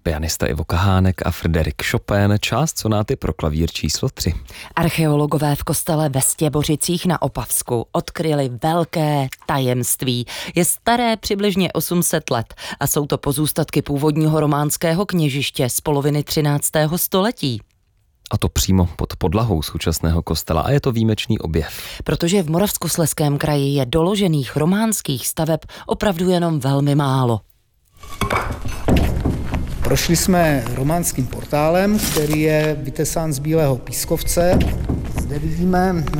pianista Ivo Kahánek a Frédéric Chopin, část sonáty pro klavír číslo 3. Archeologové v kostele ve Stěbořicích na Opavsku odkryli velké tajemství. Je staré přibližně 800 let a jsou to pozůstatky původního románského kněžiště z poloviny 13. století. A to přímo pod podlahou současného kostela a je to výjimečný objev. Protože v Moravskoslezském kraji je doložených románských staveb opravdu jenom velmi málo. Prošli jsme románským portálem, který je vytesán z bílého pískovce. Zde vidíme